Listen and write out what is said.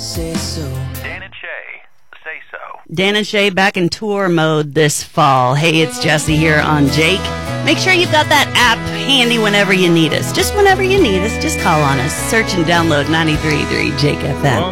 say so. Dan and Shay, say so. Dan and Shay back in tour mode this fall. Hey, it's Jesse here on Jake. Make sure you've got that app handy whenever you need us. Just whenever you need us, just call on us. Search and download 93.3 Jake FM.